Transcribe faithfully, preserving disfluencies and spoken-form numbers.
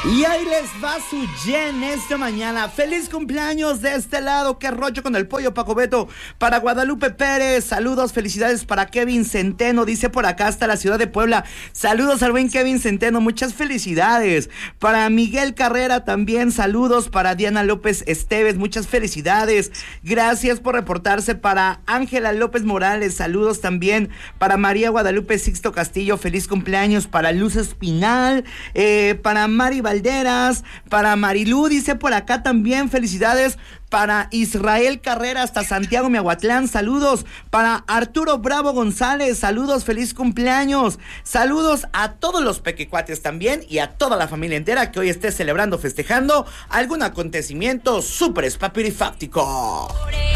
Y ahí les va su Jen esta mañana. Feliz cumpleaños de este lado. Qué rollo con el pollo, Paco Beto. Para Guadalupe Pérez, saludos, felicidades para Kevin Centeno. Dice por acá hasta la ciudad de Puebla. Saludos al buen Kevin Centeno, muchas felicidades. Para Miguel Carrera también, saludos. Para Diana López Esteves, muchas felicidades. Gracias por reportarse. Para Ángela López Morales, saludos también. Para María Guadalupe Sixto Castillo, feliz cumpleaños. Para Luz Espinal, eh, para Mari Valderas, para Marilú, dice por acá también, felicidades. Para Israel Carrera hasta Santiago Miahuatlán, saludos. Para Arturo Bravo González, saludos, feliz cumpleaños. Saludos a todos los pequecuates también y a toda la familia entera que hoy esté celebrando, festejando algún acontecimiento súper espapirifáctico.